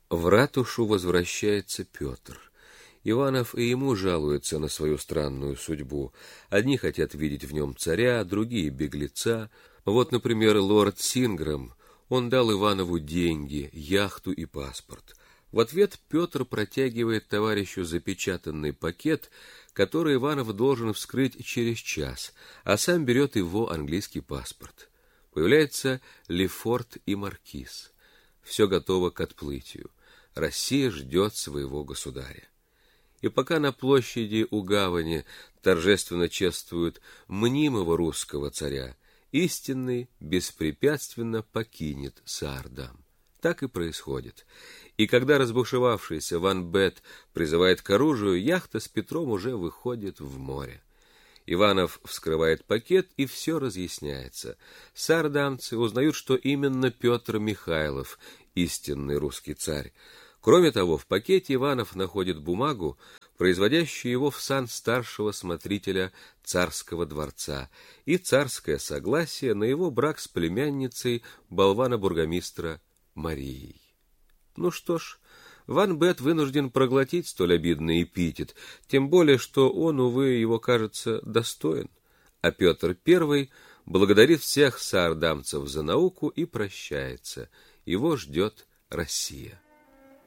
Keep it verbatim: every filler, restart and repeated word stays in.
В ратушу возвращается Петр. Иванов и ему жалуется на свою странную судьбу. Одни хотят видеть в нем царя, другие — беглеца. Вот, например, лорд Синграм. Он дал Иванову деньги, яхту и паспорт. В ответ Петр протягивает товарищу запечатанный пакет, который Иванов должен вскрыть через час, а сам берет его английский паспорт. Появляются Лефорт и Маркиз. Все готово к отплытию. Россия ждет своего государя. И пока на площади у гавани торжественно чествуют мнимого русского царя, истинный беспрепятственно покинет Саардам. Так и происходит. И когда разбушевавшийся Ван Бет призывает к оружию, яхта с Петром уже выходит в море. Иванов вскрывает пакет, и все разъясняется. Саардамцы узнают, что именно Петр Михайлов — истинный русский царь. Кроме того, в пакете Иванов находит бумагу, производящую его в сан старшего смотрителя царского дворца, и царское согласие на его брак с племянницей болвана-бургомистра Марией. Ну что ж, Ван Бет вынужден проглотить столь обидный эпитет, тем более, что он, увы, его, кажется, достоин. А Петр Первый благодарит всех саардамцев за науку и прощается. Его ждет Россия.